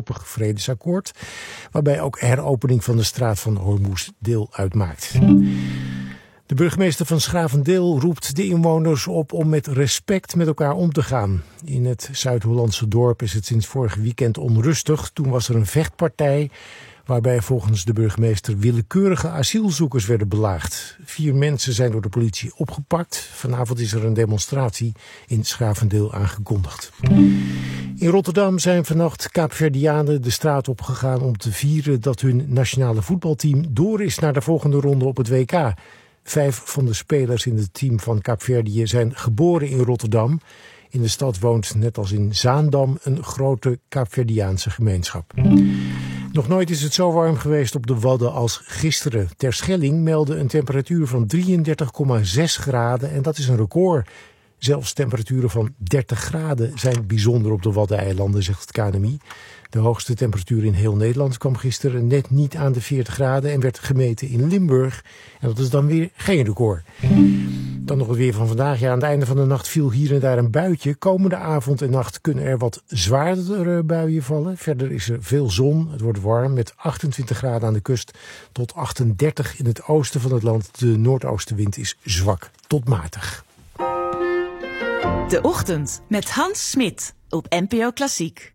voorlopig vredesakkoord, waarbij ook heropening van de straat van Hormuz deel uitmaakt. De burgemeester van 's-Gravendeel roept de inwoners op om met respect met elkaar om te gaan. In het Zuid-Hollandse dorp is het sinds vorig weekend onrustig. Toen was er een vechtpartij waarbij volgens de burgemeester willekeurige asielzoekers werden belaagd. 4 mensen zijn door de politie opgepakt. Vanavond is er een demonstratie in 's-Gravendeel aangekondigd. In Rotterdam zijn vannacht Kaapverdianen de straat opgegaan om te vieren dat hun nationale voetbalteam door is naar de volgende ronde op het WK. 5 van de spelers in het team van Kaapverdië zijn geboren in Rotterdam. In de stad woont, net als in Zaandam, een grote Kaapverdiaanse gemeenschap. Nog nooit is het zo warm geweest op de Wadden als gisteren. Terschelling meldde een temperatuur van 33,6 graden en dat is een record. Zelfs temperaturen van 30 graden zijn bijzonder op de Waddeneilanden, zegt het KNMI. De hoogste temperatuur in heel Nederland kwam gisteren net niet aan de 40 graden en werd gemeten in Limburg. En dat is dan weer geen record. Dan nog het weer van vandaag. Ja, aan het einde van de nacht viel hier en daar een buitje. Komende avond en nacht kunnen er wat zwaardere buien vallen. Verder is er veel zon. Het wordt warm met 28 graden aan de kust tot 38 in het oosten van het land. De noordoostenwind is zwak tot matig. De Ochtend met Hans Smit op NPO Klassiek.